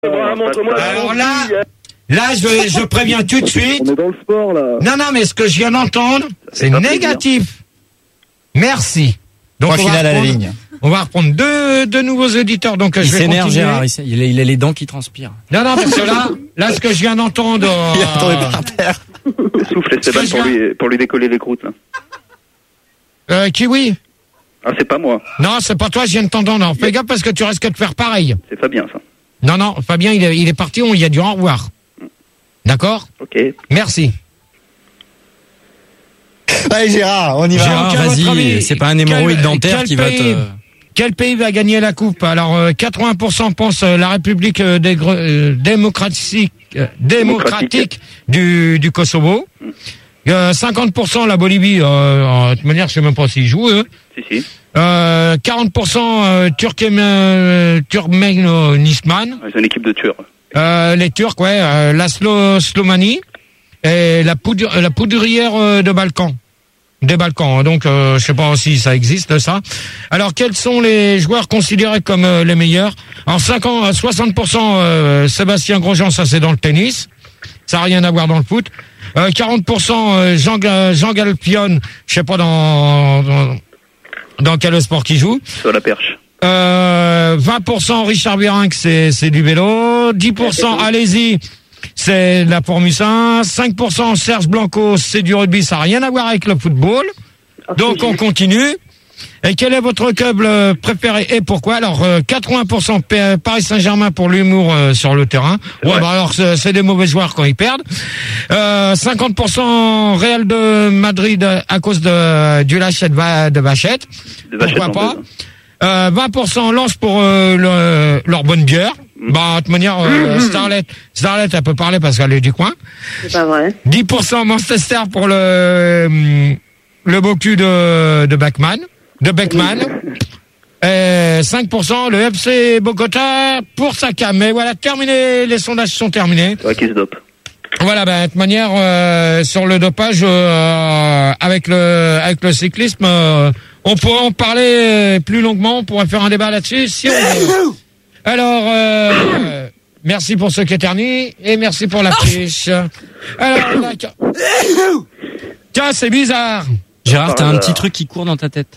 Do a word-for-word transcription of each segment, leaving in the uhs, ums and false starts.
Alors là, là, je, je préviens tout de suite. On est dans le sport, là. Non, non, mais ce que je viens d'entendre, c'est négatif. Merci. Donc, Point final à la ligne. On va reprendre deux, deux nouveaux auditeurs. Donc, il je vais s'énerve, continuer. Gérard. Il a, il a les dents qui transpirent. Non, non, parce que là, là, ce que je viens d'entendre. Euh, il a tombé par terre. Souffle Esteban pour lui, pour lui décoller les croûtes, là. Euh, Kiwi. Ah, c'est pas moi. Non, c'est pas toi, je viens de t'entendre. Fais gaffe parce que tu risques de faire pareil. C'est Fabien, ça. Non, non, Fabien, il est, il est parti, on y a dit au revoir. D'accord? Ok. Merci. Allez, Gérard, on y va. Gérard, vas-y, c'est pas un hémorroïde quel, dentaire quel qui pays, va te... Quel pays va gagner la coupe? Alors, euh, quatre-vingts pour cent pensent euh, la République euh, des, euh, démocratique, euh, démocratique du, du Kosovo. Euh, cinquante pour cent la Bolivie, euh, de toute manière, je sais même pas s'ils jouent, eux. Si, si. Euh, quarante pour cent euh, Turkmen, Turkménistan. C'est une équipe de tueurs. Euh, les Turcs, ouais, euh, la Slo Slomanie et la, poudre, la poudrière euh, de Balkan. Des Balkans, donc euh, je sais pas si ça existe ça. Alors quels sont les joueurs considérés comme euh, les meilleurs? En cinquante, soixante pour cent euh, Sébastien Grosjean, ça c'est dans le tennis, ça n'a rien à voir dans le foot. Euh, quarante pour cent euh, Jean, Jean Galpion, je sais pas dans, dans dans quel sport qu'il joue. Sur la perche. Euh, vingt pour cent Richard Virenque, c'est c'est du vélo. dix pour cent allez-y. C'est la Formule un, cinq pour cent Serge Blanco, c'est du rugby, ça n'a rien à voir avec le football. Donc on continue. Et quel est votre club préféré et pourquoi? Alors euh, quatre-vingts pour cent Paris Saint-Germain pour l'humour euh, sur le terrain. Ouais, bah alors c'est des mauvais joueurs quand ils perdent. Euh, cinquante pour cent Real de Madrid à cause de du lâcher de, de Vachette. De Vachette. Pourquoi pas? Euh, vingt pour cent Lens pour euh, le, leur bonne bière. Bah, de toute manière, euh, Starlet, Starlet, elle peut parler parce qu'elle est du coin. C'est pas vrai. dix pour cent Manchester pour le, le beau cul de, de Beckman, de Beckman. Et cinq pour cent le F C Bogota pour Saka. Mais voilà, terminé, les sondages sont terminés. C'est vrai qu'il se dope. Voilà, bah, de toute manière, euh, sur le dopage, euh, avec le, avec le cyclisme, euh, on pourrait en parler plus longuement, on pourrait faire un débat là-dessus, si on veut. Alors, euh, euh, merci pour ce qu'éternue et merci pour la fiche. Alors, là, tiens, c'est bizarre. Gérard, t'as un petit truc qui court dans ta tête.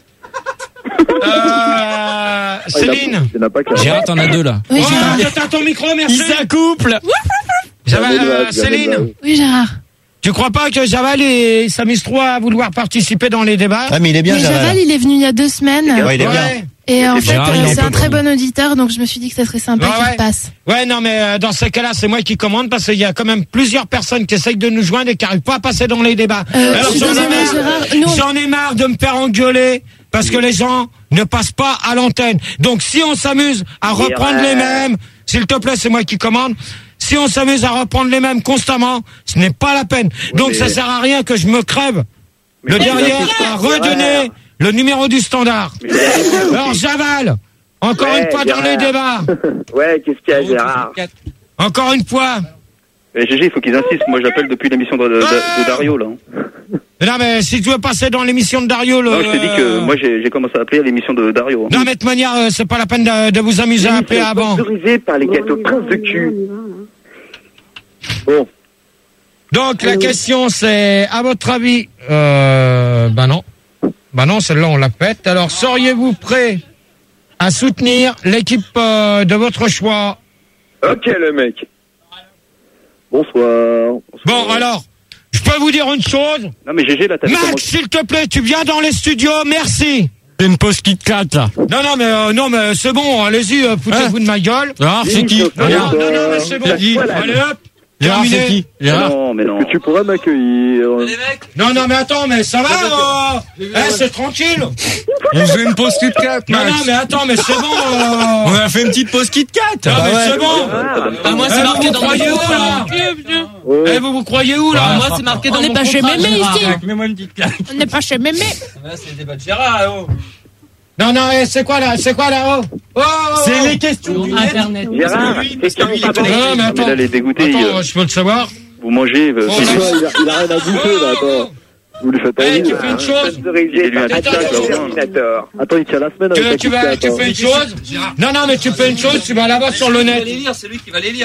Euh, Céline. Gérard, t'en as deux là. Oui, oh, t'as ton micro, merci. Il s'accouple. Javal, euh, Céline. Oui, Gérard. Tu crois pas que Javal il s'amuse trop à vouloir participer dans les débats? Ah, mais il est bien, mais Javal. Javal, il est venu il y a deux semaines. Ouais, il est bien. Et en fait, Gérard, euh, c'est un très trop. bon auditeur, donc je me suis dit que ça serait sympa Ouais, qu'il ouais. repasse. Ouais, non, mais euh, dans ce cas-là, c'est moi qui commande parce qu'il y a quand même plusieurs personnes qui essayent de nous joindre et qui n'arrivent pas à passer dans les débats. Euh, Alors je suis j'en ai désolée, marre, Gérard, nous- j'en ai marre de me faire engueuler parce que les gens ne passent pas à l'antenne. Donc si on s'amuse à reprendre les mêmes, s'il te plaît, c'est moi qui commande. Si on s'amuse à reprendre les mêmes constamment, ce n'est pas la peine. Donc mais- ça sert à rien que je me crève de derrière à redonner le numéro du standard. Alors Javal, encore Ouais, une fois dans Gérard. les débats. Ouais, qu'est-ce qu'il y a, Gérard? Encore une fois. Eh, G G, il faut qu'ils insistent. Moi, j'appelle depuis l'émission de, de, de- de Dario, là. Non, mais si tu veux passer dans l'émission de Dario, le... Non, je t'ai dit que moi, j'ai j'ai commencé à appeler à l'émission de Dario. Non, mais de toute manière, euh, c'est pas la peine de, de vous amuser à appeler avant. Sponsorisé par les gâteaux Prince de cul. Bon. Donc, la question, c'est, à votre avis, euh, bah non. Bah non, celle-là, on l'a faite. Alors, seriez-vous prêt à soutenir l'équipe euh, de votre choix? Ok, le mec. Bonsoir. Bon, alors, je peux vous dire une chose? Non, mais G G, là, t'as Max, s'il te plaît, tu viens dans les studios, merci. C'est une pause Kit Kat là. Non, non, mais euh, non, mais c'est bon, allez-y, euh, foutez-vous de ma gueule. Gérard, c'est qui? Non, non, non, non, mais c'est bon. Allez hop, Gérard, c'est terminé. qui? Gérard. Non, mais non. Tu pourrais m'accueillir. Non, non, mais attends, mais ça va, euh, eh, c'est tranquille. On fait une pause Kit Kat, Non, Max. non, mais attends, mais c'est bon. euh. On a fait une petite pause Kit Kat. Non, mais Bah ouais. c'est bon. Ah, moi, c'est Eh, marqué vous dans vous croyez mon où, là? Oh. Eh, vous vous croyez où, là? Ah, moi, c'est marqué dans On n'est mon pas chez contrat, Mémé Gérard. ici. Mets-moi une petite claque. On n'est pas chez Mémé. Là, c'est le débat de Gérard, oh. Non, non, eh, c'est quoi, là? C'est quoi, là? Oh, oh, oh, C'est oh. les questions du Sur net. Internet. Gérard, c'est quand Non, mais Mais attends. là, les dégoûtés, Attends, euh, je peux le savoir. vous mangez. euh, Oh, c'est- mais- il a, il a rien à bouffer, là, attends. Vous lui faites Eh, envie. tu là. fais une chose. Il lui a dit Attends, ça, attends, là. Terminator. Attends, il tient la semaine Tu, avec tu la vas, Kit tu Kat, fais hein. une chose. Non, non, mais tu fais une chose, tu vas là-bas sur le net. C'est lui qui va les lire.